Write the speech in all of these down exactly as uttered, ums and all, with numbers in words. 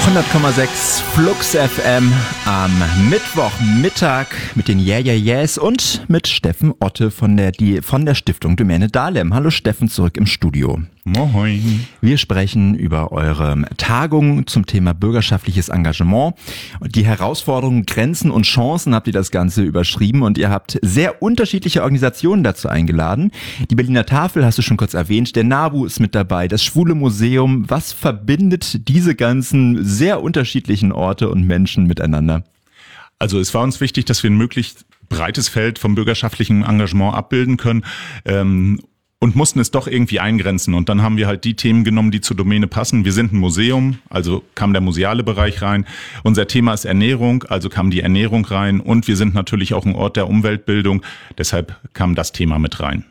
hundert Komma sechs Flux F M am Mittwochmittag mit den Yeah Yeah Yeahs und mit Steffen Otte von der, die, von der Stiftung Domäne Dahlem. Hallo Steffen, zurück im Studio. Moin. Wir sprechen über eure Tagung zum Thema bürgerschaftliches Engagement. Die Herausforderungen, Grenzen und Chancen habt ihr das Ganze überschrieben und ihr habt sehr unterschiedliche Organisationen dazu eingeladen. Die Berliner Tafel hast du schon kurz erwähnt, der NABU ist mit dabei, das Schwule Museum. Was verbindet diese ganzen sehr unterschiedlichen Orte und Menschen miteinander? Also es war uns wichtig, dass wir ein möglichst breites Feld vom bürgerschaftlichen Engagement abbilden können. Ähm, Und mussten es doch irgendwie eingrenzen. Und dann haben wir halt die Themen genommen, die zur Domäne passen. Wir sind ein Museum, also kam der museale Bereich rein. Unser Thema ist Ernährung, also kam die Ernährung rein. Und wir sind natürlich auch ein Ort der Umweltbildung, deshalb kam das Thema mit rein.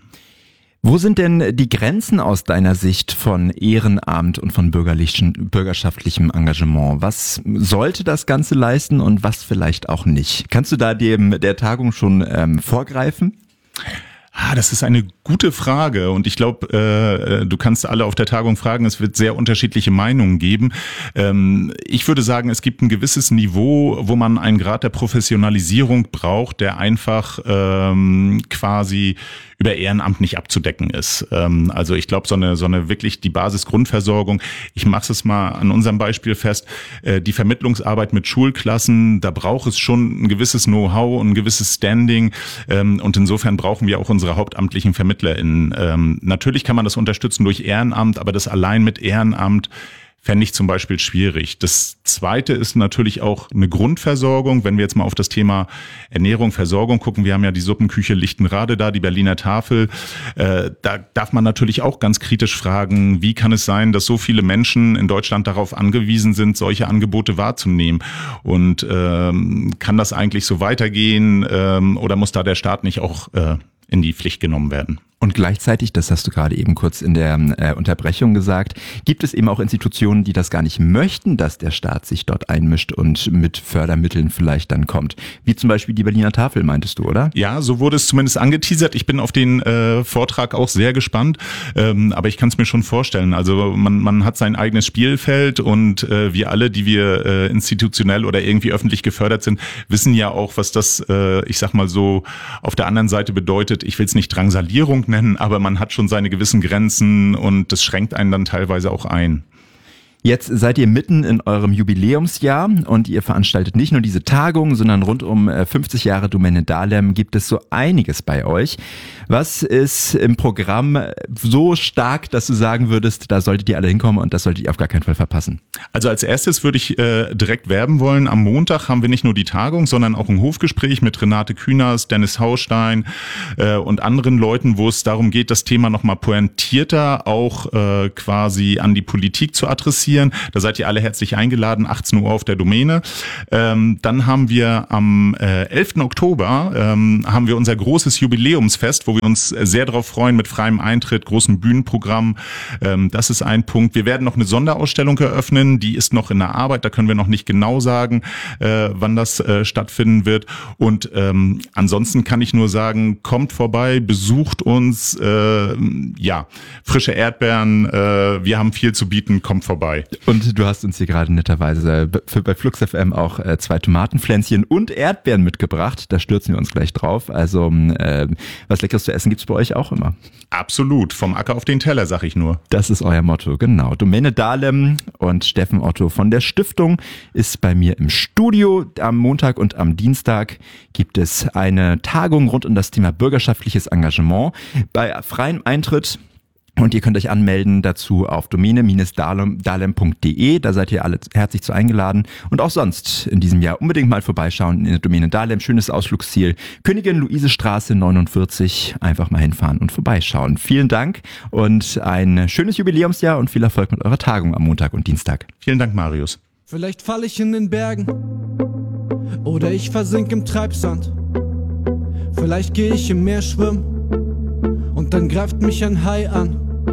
Wo sind denn die Grenzen aus deiner Sicht von Ehrenamt und von bürgerlichen, bürgerschaftlichem Engagement? Was sollte das Ganze leisten und was vielleicht auch nicht? Kannst du da dem der Tagung schon ähm, vorgreifen? Ah, das ist eine gute Frage und ich glaube, äh, du kannst alle auf der Tagung fragen, es wird sehr unterschiedliche Meinungen geben. Ähm, ich würde sagen, es gibt ein gewisses Niveau, wo man einen Grad der Professionalisierung braucht, der einfach ähm, quasi über Ehrenamt nicht abzudecken ist. Ähm, also ich glaube, so eine so eine wirklich die Basisgrundversorgung, ich mache es mal an unserem Beispiel fest, äh, die Vermittlungsarbeit mit Schulklassen, da braucht es schon ein gewisses Know-how und ein gewisses Standing ähm, und insofern brauchen wir auch unsere hauptamtlichen VermittlerInnen. Ähm, natürlich kann man das unterstützen durch Ehrenamt, aber das allein mit Ehrenamt fände ich zum Beispiel schwierig. Das Zweite ist natürlich auch eine Grundversorgung. Wenn wir jetzt mal auf das Thema Ernährung, Versorgung gucken, wir haben ja die Suppenküche Lichtenrade da, die Berliner Tafel. Äh, da darf man natürlich auch ganz kritisch fragen, wie kann es sein, dass so viele Menschen in Deutschland darauf angewiesen sind, solche Angebote wahrzunehmen? Und ähm, kann das eigentlich so weitergehen ähm, oder muss da der Staat nicht auch äh, in die Pflicht genommen werden? Und gleichzeitig, das hast du gerade eben kurz in der äh, Unterbrechung gesagt, gibt es eben auch Institutionen, die das gar nicht möchten, dass der Staat sich dort einmischt und mit Fördermitteln vielleicht dann kommt. Wie zum Beispiel die Berliner Tafel, meintest du, oder? Ja, so wurde es zumindest angeteasert. Ich bin auf den äh, Vortrag auch sehr gespannt, ähm, aber ich kann es mir schon vorstellen. Also man, man hat sein eigenes Spielfeld und äh, wir alle, die wir äh, institutionell oder irgendwie öffentlich gefördert sind, wissen ja auch, was das, äh, ich sag mal so, auf der anderen Seite bedeutet. Ich will es nicht Drangsalierung nennen, aber man hat schon seine gewissen Grenzen und das schränkt einen dann teilweise auch ein. Jetzt seid ihr mitten in eurem Jubiläumsjahr und ihr veranstaltet nicht nur diese Tagung, sondern rund um fünfzig Jahre Domäne Dahlem gibt es so einiges bei euch. Was ist im Programm so stark, dass du sagen würdest, da solltet ihr alle hinkommen und das solltet ihr auf gar keinen Fall verpassen? Also als erstes würde ich äh, direkt werben wollen. Am Montag haben wir nicht nur die Tagung, sondern auch ein Hofgespräch mit Renate Künast, Dennis Haustein äh, und anderen Leuten, wo es darum geht, das Thema nochmal pointierter auch äh, quasi an die Politik zu adressieren. Da seid ihr alle herzlich eingeladen, achtzehn Uhr auf der Domäne. Ähm, dann haben wir am äh, elften Oktober ähm, haben wir unser großes Jubiläumsfest, wo wir uns sehr darauf freuen mit freiem Eintritt, großem Bühnenprogramm. Ähm, das ist ein Punkt. Wir werden noch eine Sonderausstellung eröffnen, die ist noch in der Arbeit, da können wir noch nicht genau sagen, äh, wann das äh, stattfinden wird. Und ähm, ansonsten kann ich nur sagen, kommt vorbei, besucht uns, äh, ja, frische Erdbeeren, äh, wir haben viel zu bieten, kommt vorbei. Und du hast uns hier gerade netterweise für, bei Flux F M auch äh, zwei Tomatenpflänzchen und Erdbeeren mitgebracht. Da stürzen wir uns gleich drauf. Also äh, was Leckeres zu essen gibt's bei euch auch immer. Absolut. Vom Acker auf den Teller, sag ich nur. Das ist euer Motto, genau. Domäne Dahlem und Steffen Otto von der Stiftung ist bei mir im Studio. Am Montag und am Dienstag gibt es eine Tagung rund um das Thema bürgerschaftliches Engagement bei freiem Eintritt. Und ihr könnt euch anmelden dazu auf domäne dahlem punkt de. Da seid ihr alle herzlich zu eingeladen. Und auch sonst in diesem Jahr unbedingt mal vorbeischauen in der Domäne Dahlem. Schönes Ausflugsziel. Königin Luise Straße neunundvierzig. Einfach mal hinfahren und vorbeischauen. Vielen Dank und ein schönes Jubiläumsjahr und viel Erfolg mit eurer Tagung am Montag und Dienstag. Vielen Dank, Marius. Vielleicht falle ich in den Bergen oder ich versink im Treibsand. Vielleicht gehe ich im Meer schwimmen und dann greift mich ein Hai an.